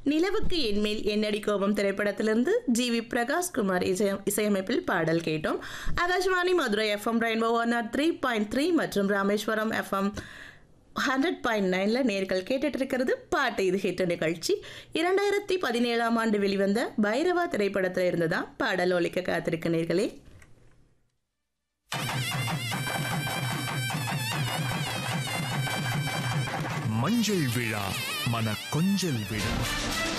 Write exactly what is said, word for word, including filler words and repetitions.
நிலவுக்கு என்மேல் என்னடி கோபம் திரைப்படத்திலிருந்து ஜி வி பிரகாஷ்குமார் இசை இசையமைப்பில் பாடல் கேட்டோம். Akashvani Madurai FM rainbow one not three point three மற்றும் ராமேஸ்வரம் எஃப்எம் ஹண்ட்ரட் பாயிண்ட் நைன்ல நேர்கள் கேட்டுட்டு இருக்கிறது பாட்டு இது ஹிட் நிகழ்ச்சி. இரண்டாயிரத்தி பதினேழாம் ஆண்டு வெளிவந்த பைரவா திரைப்படத்தில் இருந்துதான் பாடல் ஒலிக்க காத்திருக்க நேர்களே. மஞ்சள் விழா மன கொஞ்சல் விழா